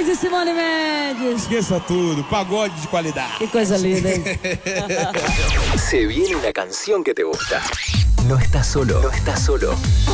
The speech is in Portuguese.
e Simone Mendes. Esqueça tudo, pagode de qualidade. Que coisa linda, hein? Se viene una canción que te gusta. No estás solo, no estás solo.